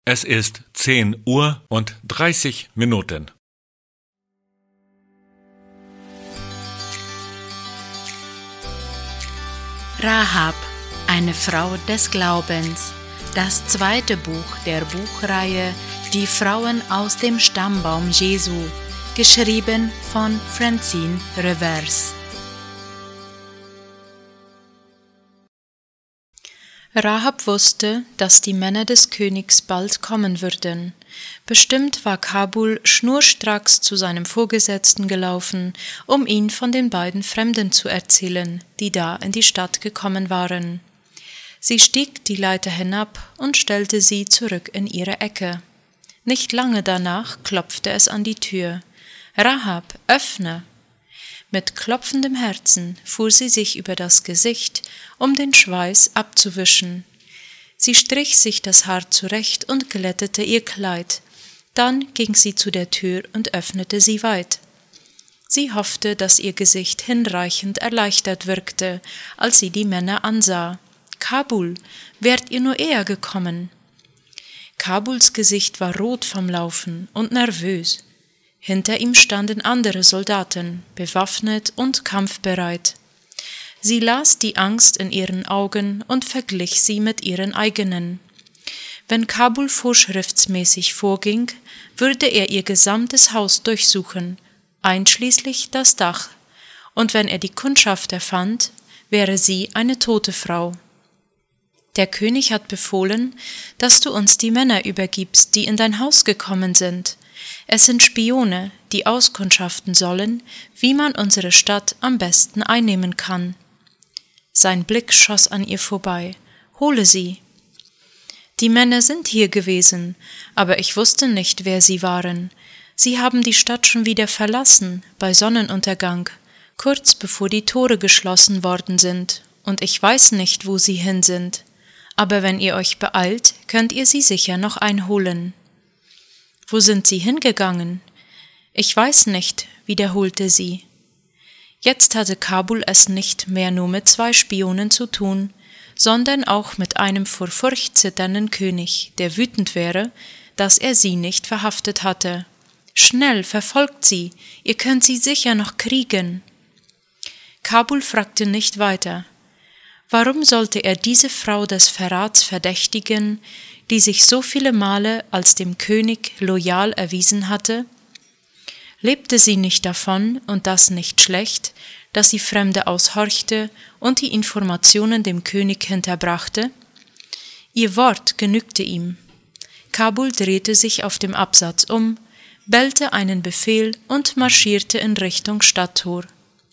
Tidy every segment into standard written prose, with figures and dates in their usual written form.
Es ist 10:30 Uhr. Rahab, eine Frau des Glaubens. Das zweite Buch der Buchreihe Die Frauen aus dem Stammbaum Jesu, geschrieben von Francine Revers. Rahab wusste, dass die Männer des Königs bald kommen würden. Bestimmt war Kabul schnurstracks zu seinem Vorgesetzten gelaufen, um ihn von den beiden Fremden zu erzählen, die da in die Stadt gekommen waren. Sie stieg die Leiter hinab und stellte sie zurück in ihre Ecke. Nicht lange danach klopfte es an die Tür. »Rahab, öffne!« Mit klopfendem Herzen fuhr sie sich über das Gesicht, um den Schweiß abzuwischen. Sie strich sich das Haar zurecht und glättete ihr Kleid. Dann ging sie zu der Tür und öffnete sie weit. Sie hoffte, dass ihr Gesicht hinreichend erleichtert wirkte, als sie die Männer ansah. »Kabul, wärt ihr nur eher gekommen?« Kabuls Gesicht war rot vom Laufen und nervös. Hinter ihm standen andere Soldaten, bewaffnet und kampfbereit. Sie las die Angst in ihren Augen und verglich sie mit ihren eigenen. Wenn Kabul vorschriftsmäßig vorging, würde er ihr gesamtes Haus durchsuchen, einschließlich das Dach, und wenn er die Kundschafter fand, wäre sie eine tote Frau. Der König hat befohlen, dass du uns die Männer übergibst, die in dein Haus gekommen sind. Es sind Spione, die auskundschaften sollen, wie man unsere Stadt am besten einnehmen kann. Sein Blick schoss an ihr vorbei. »Hole sie!« »Die Männer sind hier gewesen, aber ich wusste nicht, wer sie waren. Sie haben die Stadt schon wieder verlassen, bei Sonnenuntergang, kurz bevor die Tore geschlossen worden sind, und ich weiß nicht, wo sie hin sind. Aber wenn ihr euch beeilt, könnt ihr sie sicher noch einholen.« »Wo sind sie hingegangen?« »Ich weiß nicht«, wiederholte sie. Jetzt hatte Kabul es nicht mehr nur mit 2 Spionen zu tun, sondern auch mit einem vor Furcht zitternden König, der wütend wäre, dass er sie nicht verhaftet hatte. »Schnell, verfolgt sie, ihr könnt sie sicher noch kriegen.« Kabul fragte nicht weiter. Warum sollte er diese Frau des Verrats verdächtigen, die sich so viele Male als dem König loyal erwiesen hatte? Lebte sie nicht davon, und das nicht schlecht, dass sie Fremde aushorchte und die Informationen dem König hinterbrachte? Ihr Wort genügte ihm. Kabul drehte sich auf dem Absatz um, bellte einen Befehl und marschierte in Richtung Stadttor.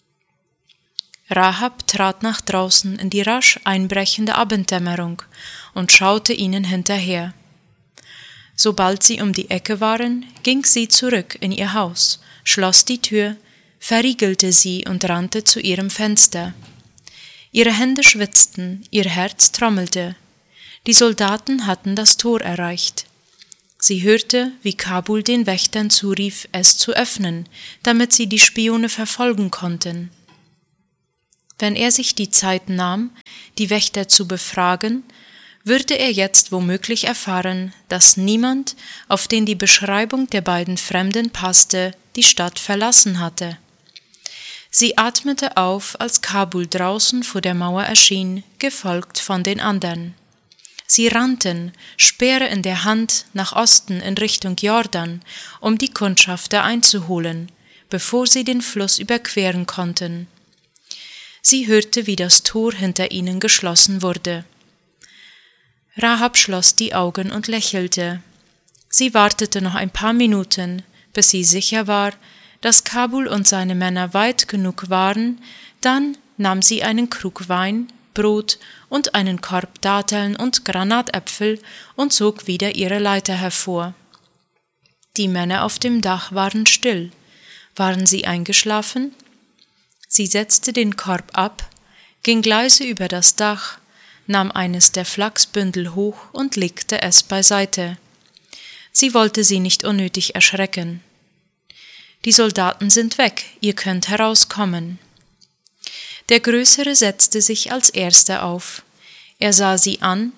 Rahab trat nach draußen in die rasch einbrechende Abenddämmerung und schaute ihnen hinterher. Sobald sie um die Ecke waren, ging sie zurück in ihr Haus, schloss die Tür, verriegelte sie und rannte zu ihrem Fenster. Ihre Hände schwitzten, ihr Herz trommelte. Die Soldaten hatten das Tor erreicht. Sie hörte, wie Kabul den Wächtern zurief, es zu öffnen, damit sie die Spione verfolgen konnten. Wenn er sich die Zeit nahm, die Wächter zu befragen, würde er jetzt womöglich erfahren, dass niemand, auf den die Beschreibung der beiden Fremden passte, die Stadt verlassen hatte. Sie atmete auf, als Kabul draußen vor der Mauer erschien, gefolgt von den anderen. Sie rannten, Speere in der Hand, nach Osten in Richtung Jordan, um die Kundschafter einzuholen, bevor sie den Fluss überqueren konnten. Sie hörte, wie das Tor hinter ihnen geschlossen wurde. Rahab schloss die Augen und lächelte. Sie wartete noch ein paar Minuten, bis sie sicher war, dass Kabul und seine Männer weit genug waren, dann nahm sie einen Krug Wein, Brot und einen Korb Datteln und Granatäpfel und zog wieder ihre Leiter hervor. Die Männer auf dem Dach waren still. Waren sie eingeschlafen? Sie setzte den Korb ab, ging leise über das Dach, nahm eines der Flachsbündel hoch und legte es beiseite. Sie wollte sie nicht unnötig erschrecken. »Die Soldaten sind weg, ihr könnt herauskommen.« Der Größere setzte sich als Erster auf. Er sah sie an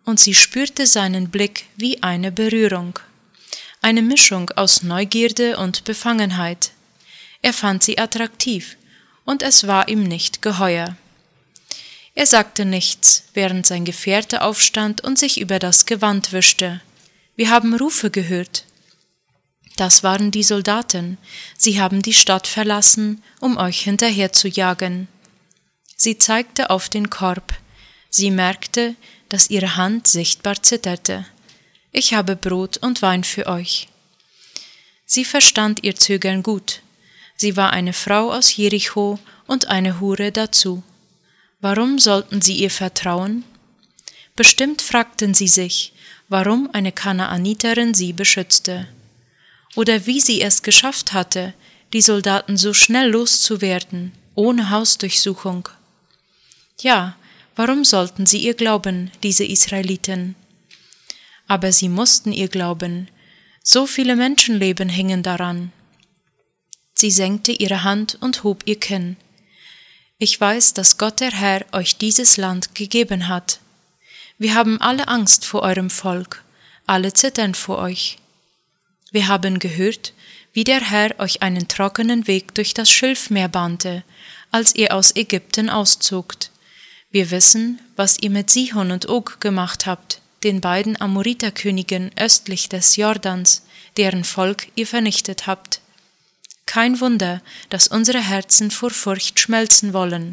und sie spürte seinen Blick wie eine Berührung. Eine Mischung aus Neugierde und Befangenheit. Er fand sie attraktiv, und es war ihm nicht geheuer. Er sagte nichts, während sein Gefährte aufstand und sich über das Gewand wischte. Wir haben Rufe gehört. Das waren die Soldaten. Sie haben die Stadt verlassen, um euch hinterher zu jagen. Sie zeigte auf den Korb. Sie merkte, dass ihre Hand sichtbar zitterte. Ich habe Brot und Wein für euch. Sie verstand ihr Zögern gut. Sie war eine Frau aus Jericho und eine Hure dazu. Warum sollten sie ihr vertrauen? Bestimmt fragten sie sich, warum eine Kanaaniterin sie beschützte. Oder wie sie es geschafft hatte, die Soldaten so schnell loszuwerden, ohne Hausdurchsuchung. Ja, warum sollten sie ihr glauben, diese Israeliten? Aber sie mussten ihr glauben, so viele Menschenleben hingen daran. Sie senkte ihre Hand und hob ihr Kinn. Ich weiß, dass Gott der Herr euch dieses Land gegeben hat. Wir haben alle Angst vor eurem Volk, alle zittern vor euch. Wir haben gehört, wie der Herr euch einen trockenen Weg durch das Schilfmeer bahnte, als ihr aus Ägypten auszogt. Wir wissen, was ihr mit Sihon und Og gemacht habt, den beiden Amoriterkönigen östlich des Jordans, deren Volk ihr vernichtet habt. Kein Wunder, dass unsere Herzen vor Furcht schmelzen wollen.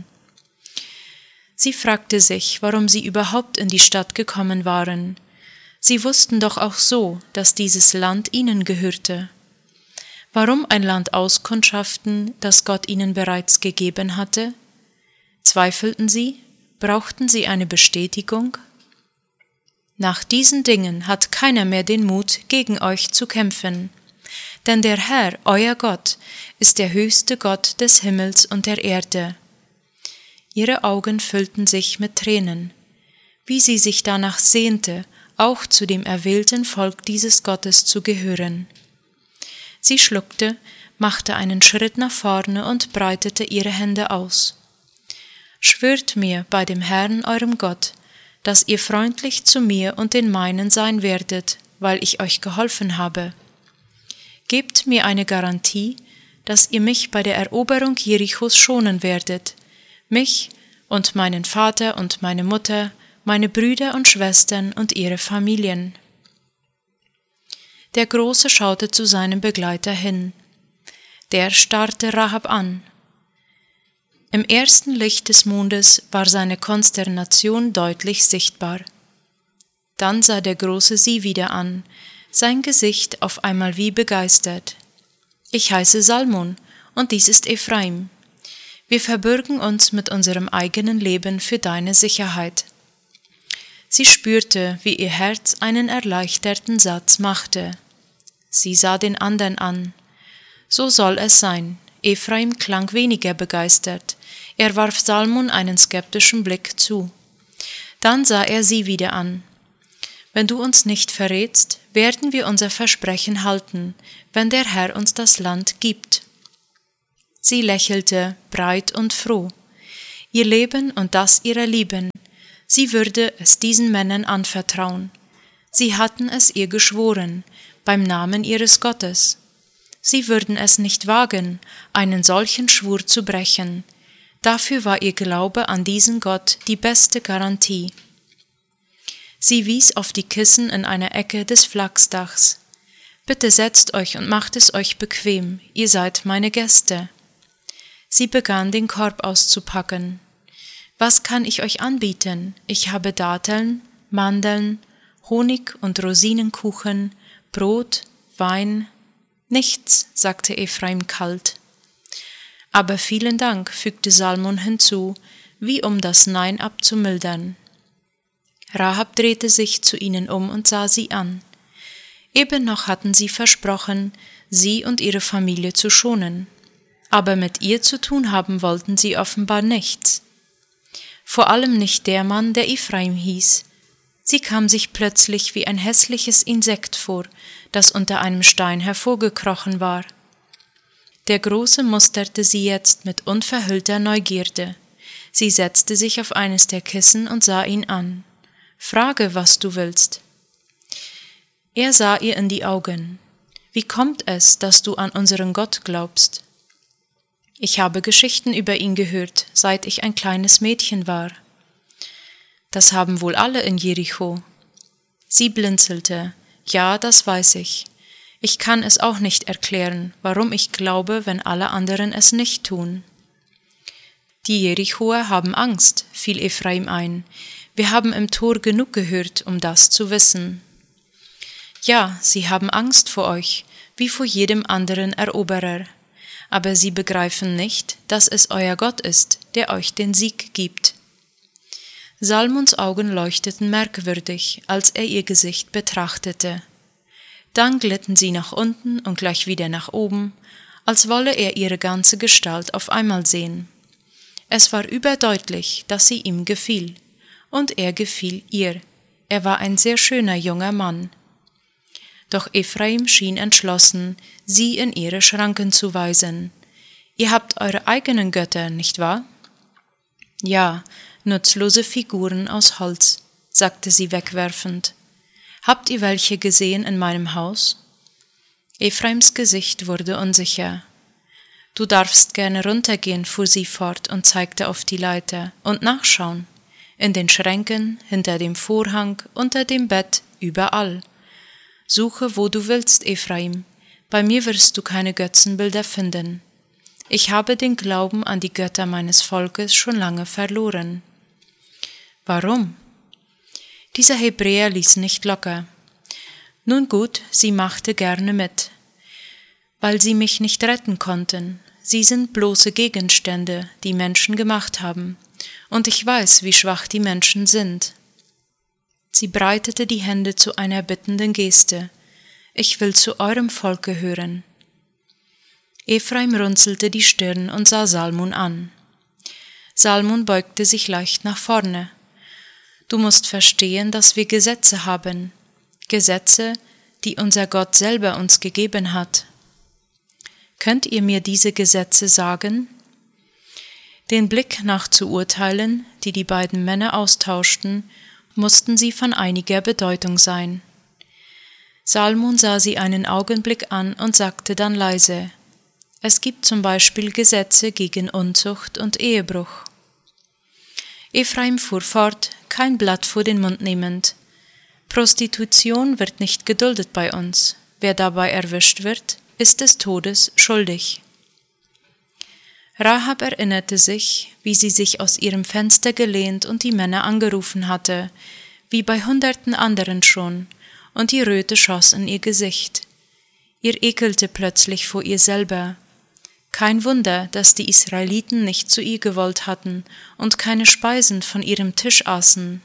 Sie fragte sich, warum sie überhaupt in die Stadt gekommen waren. Sie wussten doch auch so, dass dieses Land ihnen gehörte. Warum ein Land auskundschaften, das Gott ihnen bereits gegeben hatte? Zweifelten sie? Brauchten sie eine Bestätigung? Nach diesen Dingen hat keiner mehr den Mut, gegen euch zu kämpfen. Denn der Herr, euer Gott, ist der höchste Gott des Himmels und der Erde. Ihre Augen füllten sich mit Tränen, wie sie sich danach sehnte, auch zu dem erwählten Volk dieses Gottes zu gehören. Sie schluckte, machte einen Schritt nach vorne und breitete ihre Hände aus. Schwört mir bei dem Herrn, eurem Gott, dass ihr freundlich zu mir und den meinen sein werdet, weil ich euch geholfen habe. Gebt mir eine Garantie, dass ihr mich bei der Eroberung Jerichos schonen werdet, mich und meinen Vater und meine Mutter, meine Brüder und Schwestern und ihre Familien. Der Große schaute zu seinem Begleiter hin. Der starrte Rahab an. Im ersten Licht des Mondes war seine Konsternation deutlich sichtbar. Dann sah der Große sie wieder an, sein Gesicht auf einmal wie begeistert. Ich heiße Salmon, und dies ist Ephraim. Wir verbürgen uns mit unserem eigenen Leben für deine Sicherheit. Sie spürte, wie ihr Herz einen erleichterten Satz machte. Sie sah den anderen an. So soll es sein. Ephraim klang weniger begeistert. Er warf Salmon einen skeptischen Blick zu. Dann sah er sie wieder an. Wenn du uns nicht verrätst, werden wir unser Versprechen halten, wenn der Herr uns das Land gibt. Sie lächelte, breit und froh. Ihr Leben und das ihrer Lieben, sie würde es diesen Männern anvertrauen. Sie hatten es ihr geschworen, beim Namen ihres Gottes. Sie würden es nicht wagen, einen solchen Schwur zu brechen. Dafür war ihr Glaube an diesen Gott die beste Garantie. Sie wies auf die Kissen in einer Ecke des Flachsdachs. Bitte setzt euch und macht es euch bequem, ihr seid meine Gäste. Sie begann, den Korb auszupacken. Was kann ich euch anbieten? Ich habe Datteln, Mandeln, Honig und Rosinenkuchen, Brot, Wein. Nichts, sagte Ephraim kalt. Aber vielen Dank, fügte Salmon hinzu, wie um das Nein abzumildern. Rahab drehte sich zu ihnen um und sah sie an. Eben noch hatten sie versprochen, sie und ihre Familie zu schonen. Aber mit ihr zu tun haben wollten sie offenbar nichts. Vor allem nicht der Mann, der Ephraim hieß. Sie kam sich plötzlich wie ein hässliches Insekt vor, das unter einem Stein hervorgekrochen war. Der Große musterte sie jetzt mit unverhüllter Neugierde. Sie setzte sich auf eines der Kissen und sah ihn an. Frage, was du willst.« Er sah ihr in die Augen. »Wie kommt es, dass du an unseren Gott glaubst?« »Ich habe Geschichten über ihn gehört, seit ich ein kleines Mädchen war.« »Das haben wohl alle in Jericho.« Sie blinzelte. »Ja, das weiß ich. Ich kann es auch nicht erklären, warum ich glaube, wenn alle anderen es nicht tun.« »Die Jerichoer haben Angst«, fiel Ephraim ein. »Wir haben im Tor genug gehört, um das zu wissen.« »Ja, sie haben Angst vor euch, wie vor jedem anderen Eroberer. Aber sie begreifen nicht, dass es euer Gott ist, der euch den Sieg gibt.« Salmons Augen leuchteten merkwürdig, als er ihr Gesicht betrachtete. Dann glitten sie nach unten und gleich wieder nach oben, als wolle er ihre ganze Gestalt auf einmal sehen. Es war überdeutlich, dass sie ihm gefiel, und er gefiel ihr. Er war ein sehr schöner junger Mann. Doch Ephraim schien entschlossen, sie in ihre Schranken zu weisen. »Ihr habt eure eigenen Götter, nicht wahr?« »Ja, nutzlose Figuren aus Holz«, sagte sie wegwerfend. »Habt ihr welche gesehen in meinem Haus?« Ephraims Gesicht wurde unsicher. »Du darfst gerne runtergehen«, fuhr sie fort und zeigte auf die Leiter, »und nachschauen. In den Schränken, hinter dem Vorhang, unter dem Bett, überall. Suche, wo du willst, Ephraim. Bei mir wirst du keine Götzenbilder finden. Ich habe den Glauben an die Götter meines Volkes schon lange verloren.« »Warum?« Dieser Hebräer ließ nicht locker. »Nun gut, sie machte gerne mit. Weil sie mich nicht retten konnten. Sie sind bloße Gegenstände, die Menschen gemacht haben. Und ich weiß, wie schwach die Menschen sind.« Sie breitete die Hände zu einer bittenden Geste. »Ich will zu eurem Volk gehören.« Ephraim runzelte die Stirn und sah Salmon an. Salmon beugte sich leicht nach vorne. »Du musst verstehen, dass wir Gesetze haben. Gesetze, die unser Gott selber uns gegeben hat.« »Könnt ihr mir diese Gesetze sagen?« Den Blick nach zu urteilen, die die beiden Männer austauschten, mussten sie von einiger Bedeutung sein. Salmon sah sie einen Augenblick an und sagte dann leise: »Es gibt zum Beispiel Gesetze gegen Unzucht und Ehebruch.« Ephraim fuhr fort, kein Blatt vor den Mund nehmend: »Prostitution wird nicht geduldet bei uns. Wer dabei erwischt wird, ist des Todes schuldig.« Rahab erinnerte sich, wie sie sich aus ihrem Fenster gelehnt und die Männer angerufen hatte, wie bei hunderten anderen schon, und die Röte schoss in ihr Gesicht. Ihr ekelte plötzlich vor ihr selber. Kein Wunder, dass die Israeliten nicht zu ihr gewollt hatten und keine Speisen von ihrem Tisch aßen.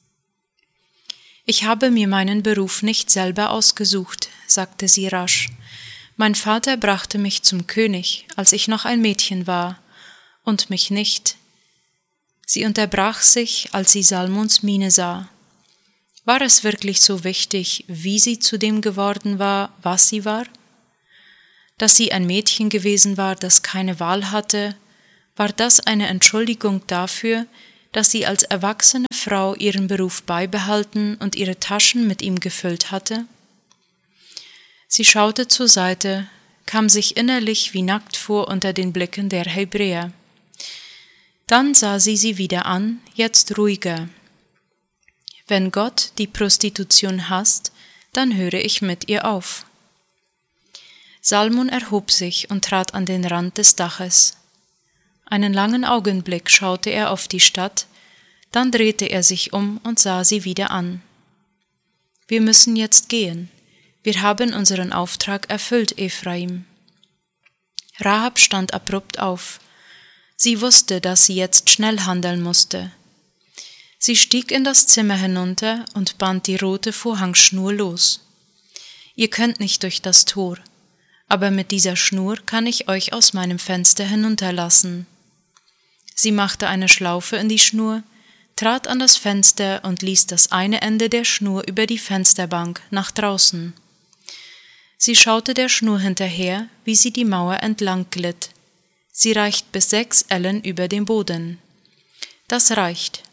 »Ich habe mir meinen Beruf nicht selber ausgesucht«, sagte sie rasch. »Mein Vater brachte mich zum König, als ich noch ein Mädchen war, und mich nicht.« Sie unterbrach sich, als sie Salmons Miene sah. War es wirklich so wichtig, wie sie zu dem geworden war, was sie war? Dass sie ein Mädchen gewesen war, das keine Wahl hatte, war das eine Entschuldigung dafür, dass sie als erwachsene Frau ihren Beruf beibehalten und ihre Taschen mit ihm gefüllt hatte? Sie schaute zur Seite, kam sich innerlich wie nackt vor unter den Blicken der Hebräer. Dann sah sie wieder an, jetzt ruhiger. »Wenn Gott die Prostitution hasst, dann höre ich mit ihr auf.« Salmon erhob sich und trat an den Rand des Daches. Einen langen Augenblick schaute er auf die Stadt, dann drehte er sich um und sah sie wieder an. »Wir müssen jetzt gehen. Wir haben unseren Auftrag erfüllt, Ephraim.« Rahab stand abrupt auf. Sie wusste, dass sie jetzt schnell handeln musste. Sie stieg in das Zimmer hinunter und band die rote Vorhangschnur los. »Ihr könnt nicht durch das Tor, aber mit dieser Schnur kann ich euch aus meinem Fenster hinunterlassen.« Sie machte eine Schlaufe in die Schnur, trat an das Fenster und ließ das eine Ende der Schnur über die Fensterbank nach draußen. Sie schaute der Schnur hinterher, wie sie die Mauer entlang glitt. Sie reicht bis 6 Ellen über dem Boden. Das reicht.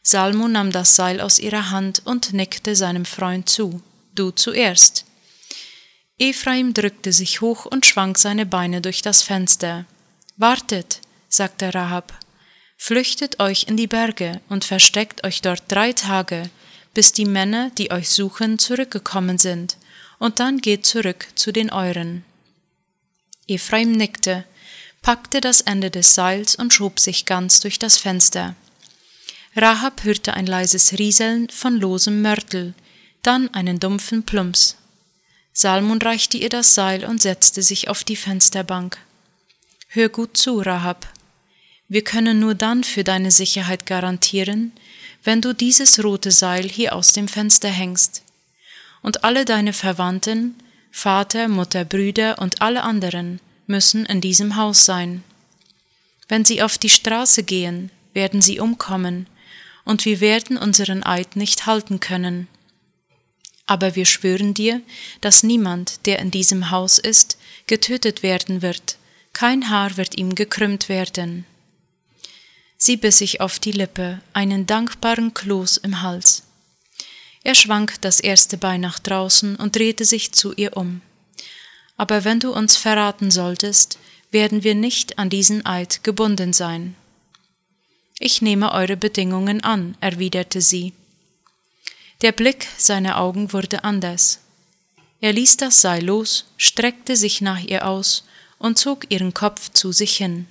Salmo nahm das Seil aus ihrer Hand und nickte seinem Freund zu. Du zuerst. Ephraim drückte sich hoch und schwang seine Beine durch das Fenster. Wartet, sagte Rahab. Flüchtet euch in die Berge und versteckt euch dort 3 Tage, bis die Männer, die euch suchen, zurückgekommen sind, und dann geht zurück zu den euren. Ephraim nickte, packte das Ende des Seils und schob sich ganz durch das Fenster. Rahab hörte ein leises Rieseln von losem Mörtel, dann einen dumpfen Plumps. Salmon reichte ihr das Seil und setzte sich auf die Fensterbank. Hör gut zu, Rahab. Wir können nur dann für deine Sicherheit garantieren, wenn du dieses rote Seil hier aus dem Fenster hängst. Und alle deine Verwandten, Vater, Mutter, Brüder und alle anderen müssen in diesem Haus sein. Wenn sie auf die Straße gehen, werden sie umkommen, und wir werden unseren Eid nicht halten können. Aber wir schwören dir, dass niemand, der in diesem Haus ist, getötet werden wird, kein Haar wird ihm gekrümmt werden. Sie biss sich auf die Lippe, einen dankbaren Kloß im Hals. Er schwang das erste Bein nach draußen und drehte sich zu ihr um. Aber wenn du uns verraten solltest, werden wir nicht an diesen Eid gebunden sein. Ich nehme eure Bedingungen an, erwiderte sie. Der Blick seiner Augen wurde anders. Er ließ das Seil los, streckte sich nach ihr aus und zog ihren Kopf zu sich hin.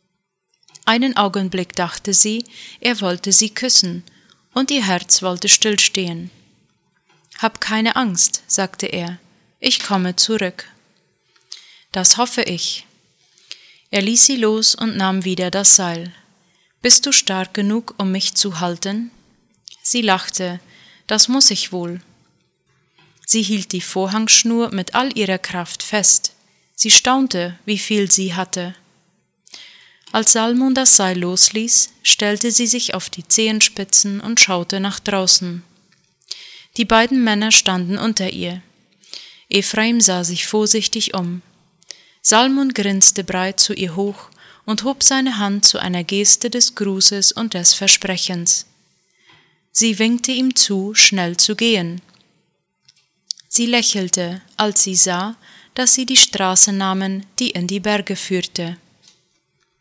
Einen Augenblick dachte sie, er wollte sie küssen, und ihr Herz wollte stillstehen. »Hab keine Angst«, sagte er, »ich komme zurück.« »Das hoffe ich.« Er ließ sie los und nahm wieder das Seil. »Bist du stark genug, um mich zu halten?« Sie lachte, »Das muss ich wohl.« Sie hielt die Vorhangschnur mit all ihrer Kraft fest. Sie staunte, wie viel sie hatte. Als Salmon das Seil losließ, stellte sie sich auf die Zehenspitzen und schaute nach draußen. Die beiden Männer standen unter ihr. Ephraim sah sich vorsichtig um. Salmon grinste breit zu ihr hoch und hob seine Hand zu einer Geste des Grußes und des Versprechens. Sie winkte ihm zu, schnell zu gehen. Sie lächelte, als sie sah, dass sie die Straße nahmen, die in die Berge führte.